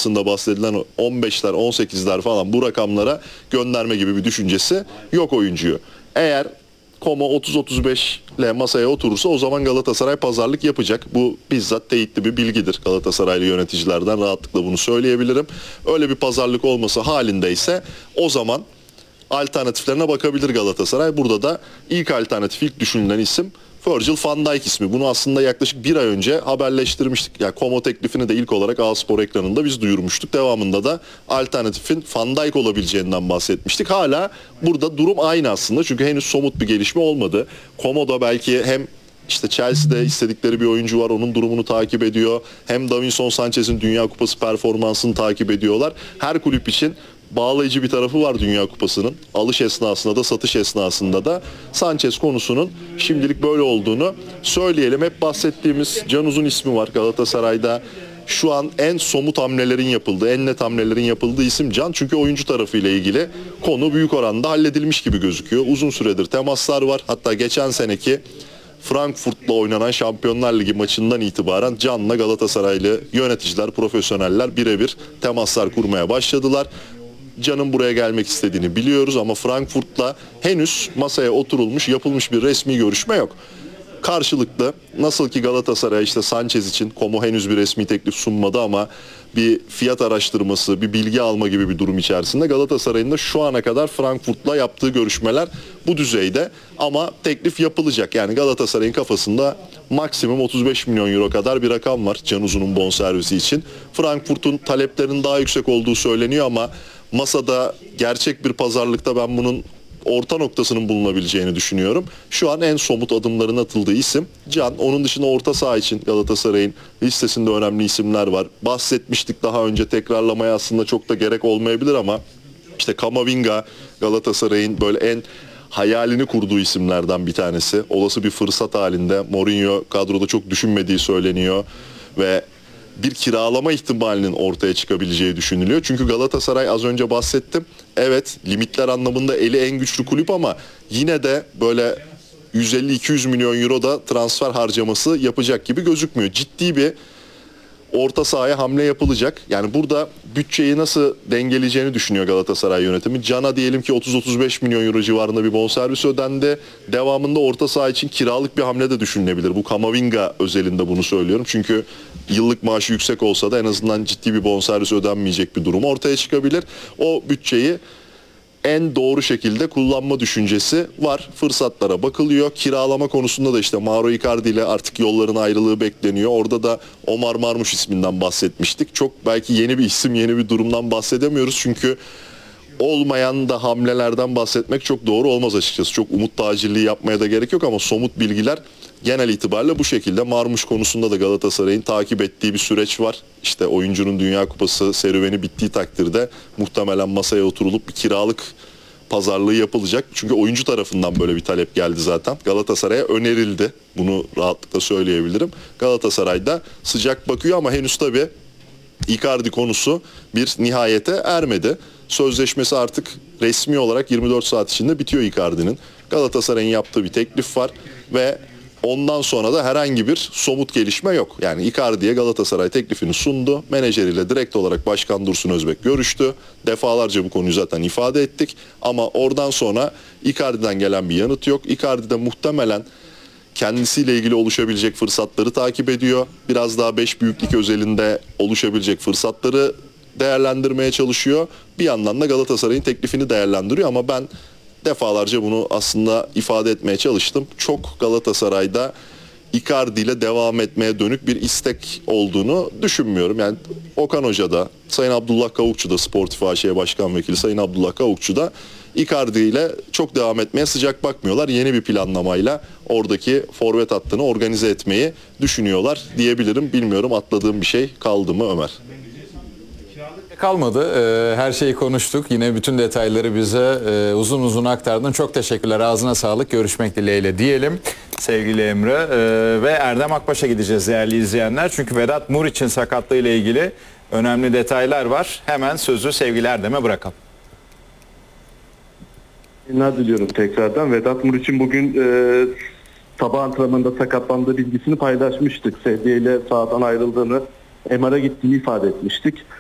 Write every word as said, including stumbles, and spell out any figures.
medyasında bahsedilen on beşler, on sekizler falan bu rakamlara gönderme gibi bir düşüncesi yok oyuncuyu. Eğer Como otuz otuz beş ile masaya oturursa o zaman Galatasaray pazarlık yapacak. Bu bizzat teyitli bir bilgidir. Galatasaraylı yöneticilerden rahatlıkla bunu söyleyebilirim. Öyle bir pazarlık olması halindeyse o zaman alternatiflerine bakabilir Galatasaray. Burada da ilk alternatif, ilk düşünülen isim Virgil van Dijk ismi. Bunu aslında yaklaşık bir ay önce haberleştirmiştik. Yani Como teklifini de ilk olarak A-Spor ekranında biz duyurmuştuk. Devamında da alternatifin Van Dijk olabileceğinden bahsetmiştik. Hala burada durum aynı aslında. Çünkü henüz somut bir gelişme olmadı. Como da belki hem işte Chelsea'de istedikleri bir oyuncu var, onun durumunu takip ediyor. Hem Davinson Sanchez'in Dünya Kupası performansını takip ediyorlar. Her kulüp için bağlayıcı bir tarafı var Dünya Kupası'nın. Alış esnasında da satış esnasında da Sanchez konusunun şimdilik böyle olduğunu söyleyelim. Hep bahsettiğimiz Can Uzun ismi var Galatasaray'da. Şu an en somut hamlelerin yapıldığı, en net hamlelerin yapıldığı isim Can. Çünkü oyuncu tarafıyla ilgili konu büyük oranda halledilmiş gibi gözüküyor. Uzun süredir temaslar var. Hatta geçen seneki Frankfurt'la oynanan Şampiyonlar Ligi maçından itibaren Can'la Galatasaraylı yöneticiler, profesyoneller birebir temaslar kurmaya başladılar. Can'ın buraya gelmek istediğini biliyoruz ama Frankfurt'la henüz masaya oturulmuş, yapılmış bir resmi görüşme yok. Karşılıklı nasıl ki Galatasaray işte Sanchez için Como henüz bir resmi teklif sunmadı ama bir fiyat araştırması, bir bilgi alma gibi bir durum içerisinde Galatasaray'ın da şu ana kadar Frankfurt'la yaptığı görüşmeler bu düzeyde ama teklif yapılacak. Yani Galatasaray'ın kafasında maksimum otuz beş milyon euro kadar bir rakam var Can Uzun'un bonservisi için. Frankfurt'un taleplerinin daha yüksek olduğu söyleniyor ama masada gerçek bir pazarlıkta ben bunun orta noktasının bulunabileceğini düşünüyorum. Şu an en somut adımların atıldığı isim Can. Onun dışında orta saha için Galatasaray'ın listesinde önemli isimler var. Bahsetmiştik daha önce, tekrarlamaya aslında çok da gerek olmayabilir ama işte Camavinga Galatasaray'ın böyle en hayalini kurduğu isimlerden bir tanesi. Olası bir fırsat halinde Mourinho kadroda çok düşünmediği söyleniyor ve bir kiralama ihtimalinin ortaya çıkabileceği düşünülüyor. Çünkü Galatasaray, az önce bahsettim, evet limitler anlamında eli en güçlü kulüp ama yine de böyle yüz elli iki yüz milyon euro da transfer harcaması yapacak gibi gözükmüyor. Ciddi bir orta sahaya hamle yapılacak. Yani burada bütçeyi nasıl dengeleyeceğini düşünüyor Galatasaray yönetimi. Can'a diyelim ki otuz otuz beş milyon euro civarında bir bonservis ödendi. Devamında orta saha için kiralık bir hamle de düşünülebilir. Bu Camavinga özelinde bunu söylüyorum. Çünkü yıllık maaşı yüksek olsa da en azından ciddi bir bonservis ödenmeyecek bir durum ortaya çıkabilir. O bütçeyi en doğru şekilde kullanma düşüncesi var. Fırsatlara bakılıyor. Kiralama konusunda da işte Mauro Icardi ile artık yolların ayrılığı bekleniyor. Orada da Omar Marmuş isminden bahsetmiştik. Çok belki yeni bir isim, yeni bir durumdan bahsedemiyoruz. Çünkü olmayan da hamlelerden bahsetmek çok doğru olmaz açıkçası. Çok umut tacirliği yapmaya da gerek yok ama somut bilgiler genel itibariyle bu şekilde. Marmuş konusunda da Galatasaray'ın takip ettiği bir süreç var. İşte oyuncunun Dünya Kupası serüveni bittiği takdirde muhtemelen masaya oturulup bir kiralık pazarlığı yapılacak. Çünkü oyuncu tarafından böyle bir talep geldi zaten. Galatasaray'a önerildi. Bunu rahatlıkla söyleyebilirim. Galatasaray da sıcak bakıyor ama henüz tabii Icardi konusu bir nihayete ermedi. Sözleşmesi artık resmi olarak yirmi dört saat içinde bitiyor Icardi'nin. Galatasaray'ın yaptığı bir teklif var ve ondan sonra da herhangi bir somut gelişme yok. Yani Icardi'ye Galatasaray teklifini sundu. Menajeriyle direkt olarak Başkan Dursun Özbek görüştü. Defalarca bu konuyu zaten ifade ettik. Ama oradan sonra Icardi'den gelen bir yanıt yok. Icardi de muhtemelen kendisiyle ilgili oluşabilecek fırsatları takip ediyor. Biraz daha beş büyüklük özelinde oluşabilecek fırsatları değerlendirmeye çalışıyor. Bir yandan da Galatasaray'ın teklifini değerlendiriyor ama ben defalarca bunu aslında ifade etmeye çalıştım. Çok Galatasaray'da Icardi ile devam etmeye dönük bir istek olduğunu düşünmüyorum. Yani Okan Hoca da, Sayın Abdullah Kavukçu da, Sportif A Ş Başkan Vekili Sayın Abdullah Kavukçu da Icardi ile çok devam etmeye sıcak bakmıyorlar. Yeni bir planlamayla oradaki forvet hattını organize etmeyi düşünüyorlar diyebilirim. Bilmiyorum atladığım bir şey kaldı mı Ömer? Kalmadı. Her şeyi konuştuk. Yine bütün detayları bize uzun uzun aktardın. Çok teşekkürler. Ağzına sağlık. Görüşmek dileğiyle diyelim. Sevgili Emre ve Erdem Akbaş'a gideceğiz değerli izleyenler. Çünkü Vedat Muriç'in sakatlığı ile ilgili önemli detaylar var. Hemen sözü sevgili Erdem'e bırakalım. Ne diliyorum tekrardan. Vedat Muriç'in bugün e, sabah antrenmanında sakatlandığı bilgisini paylaşmıştık. Sedye ile sahadan ayrıldığını, M R'a gittiğini ifade etmiştik.